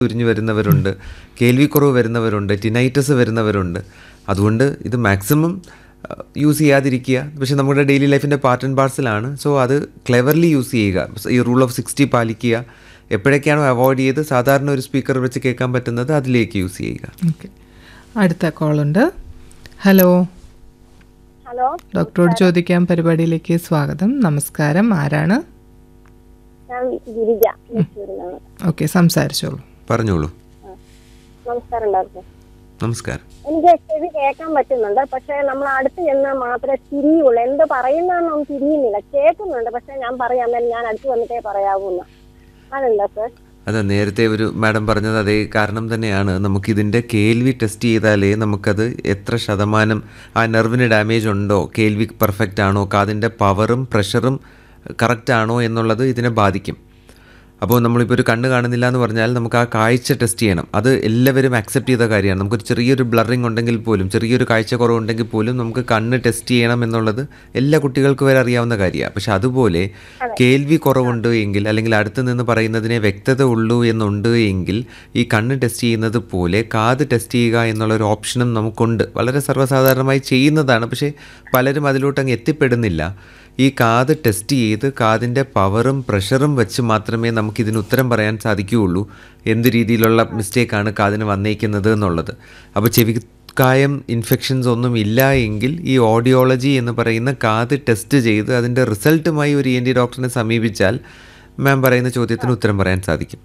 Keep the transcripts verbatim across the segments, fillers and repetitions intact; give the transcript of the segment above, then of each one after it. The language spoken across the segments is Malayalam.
ഉരിഞ്ഞു വരുന്നവരുണ്ട്, കേൾവിക്കുറവ് വരുന്നവരുണ്ട്, ടിനൈറ്റസ് വരുന്നവരുണ്ട്. അതുകൊണ്ട് ഇത് മാക്സിമം യൂസ് ചെയ്യാതിരിക്കുക. പക്ഷേ നമ്മുടെ ഡെയിലി ലൈഫിൻ്റെ പാർട്ട് ആൻഡ് പാർസലാണ്. സോ അത് ക്ലെവർലി യൂസ് ചെയ്യുക. ഈ റൂൾ ഓഫ് സിക്സ്റ്റി പാലിക്കുക. എപ്പോഴൊക്കെയാണോ അവോയ്ഡ് ചെയ്ത് സാധാരണ ഒരു സ്പീക്കർ വെച്ച് കേൾക്കാൻ പറ്റുന്നത് അതിലേക്ക് യൂസ് ചെയ്യുക. ഓക്കെ, അടുത്ത കോളുണ്ട്. ഹലോ ഹലോ, ഡോക്ടറോട് ചോദിക്കാൻ പരിപാടിയിലേക്ക് സ്വാഗതം. നമസ്കാരം, ആരാണ്? ഞാൻ ഗിരിജ തൃശ്ശൂരിലാണ്. ഓക്കെ, സംസാരിച്ചോളൂ. പറഞ്ഞോളൂ. നമസ്കാരം ഡോക്ടർ. നമസ്കാരം. എനിക്ക് ചെവി കേൾക്കാൻ പറ്റുന്നുണ്ട്, പക്ഷെ നമ്മൾ അടുത്ത് ചെന്നാൽ മാത്രമേ തിരിയുള്ളൂ. എന്ത് പറയുന്നതെന്നൊന്നും തിരിയുന്നില്ല. കേൾക്കുന്നുണ്ട്, പക്ഷെ ഞാൻ പറയാം ഞാൻ അടുത്ത് വന്നിട്ടേ പറയാവൂന്ന്. അതെന്താ സർ? അത് നേരത്തെ ഒരു മാഡം പറഞ്ഞത് അതേ കാരണം തന്നെയാണ്. നമുക്കിതിൻ്റെ കേൾവി ടെസ്റ്റ് ചെയ്താലേ നമുക്കത് എത്ര ശതമാനം ആ നെർവിന് ഡാമേജ് ഉണ്ടോ, കേൾവി പെർഫെക്റ്റ് ആണോ, കാതിൻ്റെ പവറും പ്രഷറും കറക്റ്റ് ആണോ എന്നുള്ളത് ഇതിനെ ബാധിക്കും. അപ്പോൾ നമ്മളിപ്പോൾ ഒരു കണ്ണ് കാണുന്നില്ല എന്ന് പറഞ്ഞാൽ നമുക്ക് ആ കാഴ്ച ടെസ്റ്റ് ചെയ്യണം. അത് എല്ലാവരും അക്സെപ്റ്റ് ചെയ്ത കാര്യമാണ്. നമുക്കൊരു ചെറിയൊരു ബ്ലറിങ് ഉണ്ടെങ്കിൽ പോലും, ചെറിയൊരു കാഴ്ച കുറവുണ്ടെങ്കിൽ പോലും നമുക്ക് കണ്ണ് ടെസ്റ്റ് ചെയ്യണം എന്നുള്ളത് എല്ലാ കുട്ടികൾക്കും വരെ അറിയാവുന്ന കാര്യമാണ്. പക്ഷെ അതുപോലെ കേൾവി കുറവുണ്ട് എങ്കിൽ, അല്ലെങ്കിൽ അടുത്ത് നിന്ന് പറയുന്നതിനെ വ്യക്തത ഉള്ളൂ എന്നുണ്ട് എങ്കിൽ ഈ കണ്ണ് ടെസ്റ്റ് ചെയ്യുന്നത് പോലെ കാത് ടെസ്റ്റ് ചെയ്യുക എന്നുള്ളൊരു ഓപ്ഷനും നമുക്കുണ്ട്. വളരെ സർവ്വസാധാരണമായി ചെയ്യുന്നതാണ്, പക്ഷേ പലരും അതിലോട്ട് അങ്ങ് എത്തിപ്പെടുന്നില്ല. ഈ കാത് ടെസ്റ്റ് ചെയ്ത് കാതിൻ്റെ പവറും പ്രഷറും വെച്ച് മാത്രമേ നമുക്കിതിന് ഉത്തരം പറയാൻ സാധിക്കുകയുള്ളൂ എന്ത് രീതിയിലുള്ള മിസ്റ്റേക്കാണ് കാതിന് വന്നേക്കുന്നത് എന്നുള്ളത്. അപ്പോൾ ചെവിക്കായം ഇൻഫെക്ഷൻസ് ഒന്നും ഇല്ല എങ്കിൽ ഈ ഓഡിയോളജി എന്ന് പറയുന്ന കാത് ടെസ്റ്റ് ചെയ്ത് അതിൻ്റെ റിസൾട്ടുമായി ഒരു ഇ എൻ ടി ഡോക്ടറിനെ സമീപിച്ചാൽ മാം പറയുന്ന ചോദ്യത്തിന് ഉത്തരം പറയാൻ സാധിക്കും.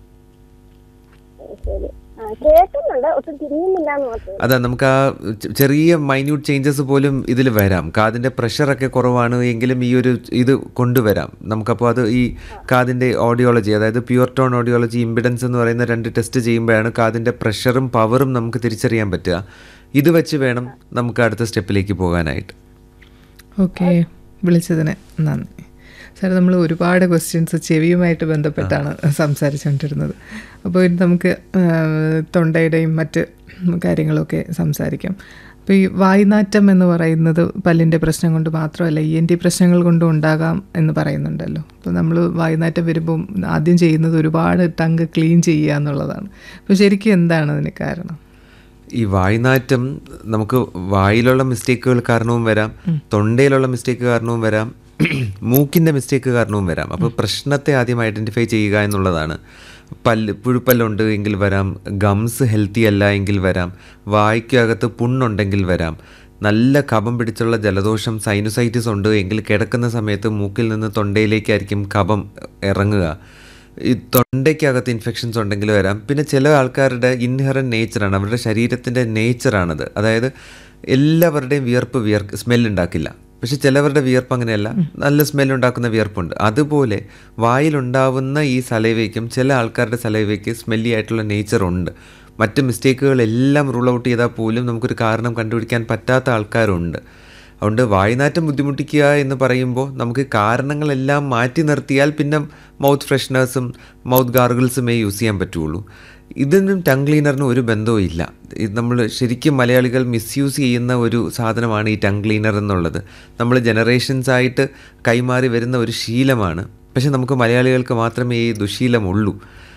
അതാ നമുക്ക് ആ ചെറിയ മൈന്യൂട്ട് ചേഞ്ചസ് പോലും ഇതിൽ വരാം. കാതിൻ്റെ പ്രഷറൊക്കെ കുറവാണ് എങ്കിലും ഈ ഒരു ഇത് കൊണ്ടുവരാം നമുക്കപ്പോൾ. അത് ഈ കാതിൻ്റെ ഓഡിയോളജി, അതായത് പ്യുവർ ടോൺ ഓഡിയോളജി, ഇമ്പിഡൻസ് എന്ന് പറയുന്ന രണ്ട് ടെസ്റ്റ് ചെയ്യുമ്പോഴാണ് കാതിൻ്റെ പ്രഷറും പവറും നമുക്ക് തിരിച്ചറിയാൻ പറ്റുക. ഇത് വെച്ച് വേണം നമുക്ക് അടുത്ത സ്റ്റെപ്പിലേക്ക് പോകാനായിട്ട്. ഓക്കെ, വിളിച്ചതിന് നന്ദി സാർ. നമ്മൾ ഒരുപാട് ക്വസ്റ്റ്യൻസ് ചെവിയുമായിട്ട് ബന്ധപ്പെട്ടാണ് സംസാരിച്ചുകൊണ്ടിരുന്നത്. അപ്പോൾ ഇനി നമുക്ക് തൊണ്ടയുടെയും മറ്റ് കാര്യങ്ങളൊക്കെ സംസാരിക്കാം. അപ്പോൾ ഈ വായ്നാറ്റം എന്ന് പറയുന്നത് പല്ലിൻ്റെ പ്രശ്നം കൊണ്ട് മാത്രമല്ല ഇ എൻ ടി പ്രശ്നങ്ങൾ കൊണ്ടും ഉണ്ടാകാം എന്ന് പറയുന്നുണ്ടല്ലോ. അപ്പോൾ നമ്മൾ വായ്നാറ്റം വരുമ്പം ആദ്യം ചെയ്യുന്നത് ഒരുപാട് ടങ്ക് ക്ലീൻ ചെയ്യുക എന്നുള്ളതാണ്. അപ്പോൾ ശരിക്കും എന്താണ് അതിന് കാരണം? ഈ വായ്നാറ്റം നമുക്ക് വായിലുള്ള മിസ്റ്റേക്കുകൾ കാരണവും വരാം, തൊണ്ടയിലുള്ള മിസ്റ്റേക്ക് കാരണവും വരാം, മൂക്കിൻ്റെ മിസ്റ്റേക്ക് കാരണവും വരാം. അപ്പോൾ പ്രശ്നത്തെ ആദ്യം ഐഡൻറ്റിഫൈ ചെയ്യുക എന്നുള്ളതാണ്. പല്ല് പുഴുപ്പല്ലുണ്ട് എങ്കിൽ വരാം, ഗംസ് ഹെൽത്തി അല്ല എങ്കിൽ വരാം, വായ്ക്കകത്ത് പുണ്ണുണ്ടെങ്കിൽ വരാം, നല്ല കഫം പിടിച്ചുള്ള ജലദോഷം സൈനുസൈറ്റിസ് ഉണ്ട് എങ്കിൽ കിടക്കുന്ന സമയത്ത് മൂക്കിൽ നിന്ന് തൊണ്ടയിലേക്കായിരിക്കും കഫം ഇറങ്ങുക. ഈ തൊണ്ടയ്ക്കകത്ത് ഇൻഫെക്ഷൻസ് ഉണ്ടെങ്കിൽ വരാം. പിന്നെ ചില ആൾക്കാരുടെ ഇൻഹെറൻറ്റ് നേച്ചറാണ്, അവരുടെ ശരീരത്തിൻ്റെ നേച്ചറാണത്. അതായത് എല്ലാവരുടെയും വിയർപ്പ് വിയർക്ക് സ്മെല്ലുണ്ടാക്കില്ല, പക്ഷെ ചിലവരുടെ വിയർപ്പ് അങ്ങനെയല്ല, നല്ല സ്മെല്ലുണ്ടാക്കുന്ന വിയർപ്പുണ്ട്. അതുപോലെ വായിലുണ്ടാവുന്ന ഈ സലൈവയ്ക്കും ചില ആൾക്കാരുടെ സലൈവയ്ക്ക് സ്മെല്ലി ആയിട്ടുള്ള നേച്ചറുണ്ട്. മറ്റ് മിസ്റ്റേക്കുകളെല്ലാം റൂൾ ഔട്ട് ചെയ്താൽ പോലും നമുക്കൊരു കാരണം കണ്ടുപിടിക്കാൻ പറ്റാത്ത ആൾക്കാരുണ്ട്. അതുകൊണ്ട് വായ്നാറ്റം ബുദ്ധിമുട്ടിക്കുക എന്ന് പറയുമ്പോൾ നമുക്ക് കാരണങ്ങളെല്ലാം മാറ്റി നിർത്തിയാൽ പിന്നെ മൗത്ത് ഫ്രഷ്നേഴ്സും മൗത്ത് ഗാർഗിൾസുമേ യൂസ് ചെയ്യാൻ പറ്റുള്ളൂ. ഇതിനും ടങ് ക്ലീനറിനും ഒരു ബന്ധവും ഇല്ല. ഇത് നമ്മൾ ശരിക്കും മലയാളികൾ മിസ്യൂസ് ചെയ്യുന്ന ഒരു സാധനമാണ് ഈ ടങ് ക്ലീനർ എന്നുള്ളത്. നമ്മൾ ജനറേഷൻസായിട്ട് കൈമാറി വരുന്ന ഒരു ശീലമാണ്. പക്ഷേ നമുക്ക് മലയാളികൾക്ക് മാത്രമേ ഈ ദുശീലമുള്ളൂ.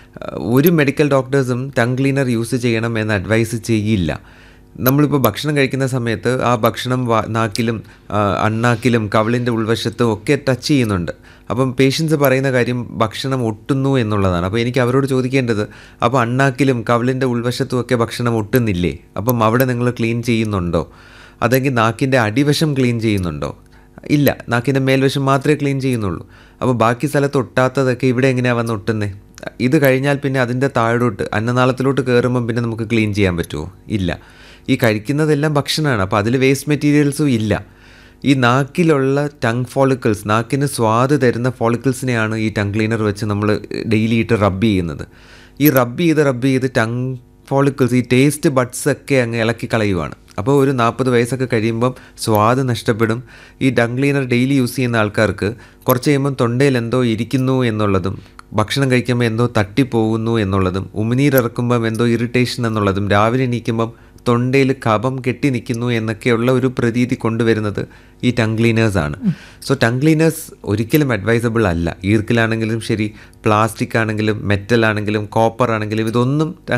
ഒരു മെഡിക്കൽ ഡോക്ടേഴ്സും ടങ് ക്ലീനർ യൂസ് ചെയ്യണം എന്ന് അഡ്വൈസ് ചെയ്യില്ല. നമ്മളിപ്പോൾ ഭക്ഷണം കഴിക്കുന്ന സമയത്ത് ആ ഭക്ഷണം വാ നാക്കിലും അണ്ണാക്കിലും കവിളിൻ്റെ ഉൾവശത്തും ഒക്കെ ടച്ച് ചെയ്യുന്നുണ്ട്. അപ്പം പേഷ്യൻസ് പറയുന്ന കാര്യം ഭക്ഷണം ഒട്ടുന്നു എന്നുള്ളതാണ്. അപ്പോൾ എനിക്ക് അവരോട് ചോദിക്കേണ്ടത്, അപ്പോൾ അണ്ണാക്കിലും കവിളിൻ്റെ ഉൾവശത്തും ഒക്കെ ഭക്ഷണം ഒട്ടുന്നില്ലേ? അപ്പം അവിടെ നിങ്ങൾ ക്ലീൻ ചെയ്യുന്നുണ്ടോ? അതെങ്കിൽ നാക്കിൻ്റെ അടിവശം ക്ലീൻ ചെയ്യുന്നുണ്ടോ? ഇല്ല, നാക്കിൻ്റെ മേൽവശം മാത്രമേ ക്ലീൻ ചെയ്യുന്നുള്ളൂ. അപ്പോൾ ബാക്കി സ്ഥലത്ത് ഒട്ടാത്തതൊക്കെ ഇവിടെ എങ്ങനെയാണ് വന്ന് ഒട്ടുന്നത്? ഇത് കഴിഞ്ഞാൽ പിന്നെ അതിൻ്റെ താഴോട്ട് അന്നനാളത്തിലോട്ട് കയറുമ്പം പിന്നെ നമുക്ക് ക്ലീൻ ചെയ്യാൻ പറ്റുമോ? ഇല്ല. ഈ കഴിക്കുന്നതെല്ലാം ഭക്ഷണമാണ്, അപ്പോൾ അതിൽ വേസ്റ്റ് മെറ്റീരിയൽസും ഇല്ല. ഈ നാക്കിലുള്ള ടങ് ഫോളിക്കിൾസ്, നാക്കിന് സ്വാദ് തരുന്ന ഫോളിക്കിൾസിനെയാണ് ഈ ടങ് ക്ലീനർ വെച്ച് നമ്മൾ ഡെയിലി ഇട്ട് റബ്ബ് ചെയ്യുന്നത്. ഈ റബ്ബ് ചെയ്ത് റബ്ബ് ചെയ്ത് ടങ് ഫോളിക്കിൾസ്, ഈ ടേസ്റ്റ് ബഡ്സ് ഒക്കെ അങ്ങ് ഇളക്കി കളയുവാണ്. അപ്പോൾ ഒരു നാൽപ്പത് വയസ്സൊക്കെ കഴിയുമ്പം സ്വാദ് നഷ്ടപ്പെടും. ഈ ടങ് ക്ലീനർ ഡെയിലി യൂസ് ചെയ്യുന്ന ആൾക്കാർക്ക് കുറച്ച് കഴിയുമ്പം തൊണ്ടയിൽ എന്തോ ഇരിക്കുന്നു എന്നുള്ളതും, ഭക്ഷണം കഴിക്കുമ്പോൾ എന്തോ തട്ടിപ്പോകുന്നു എന്നുള്ളതും, ഉമിനീരിറക്കുമ്പം എന്തോ ഇറിറ്റേഷൻ എന്നുള്ളതും, രാവിലെ എണീക്കുമ്പം തൊണ്ടയിൽ കഫം കെട്ടി നിൽക്കുന്നു എന്നൊക്കെയുള്ള ഒരു പ്രതീതി കൊണ്ടുവരുന്നത് ഈ ടങ് ക്ലീനേഴ്സാണ്. സോ ടങ് ക്ലീനേഴ്സ് ഒരിക്കലും അഡ്വൈസബിൾ അല്ല. ഈർക്കിലാണെങ്കിലും ശരി, പ്ലാസ്റ്റിക് ആണെങ്കിലും മെറ്റൽ ആണെങ്കിലും കോപ്പർ ആണെങ്കിലും ഇതൊന്നും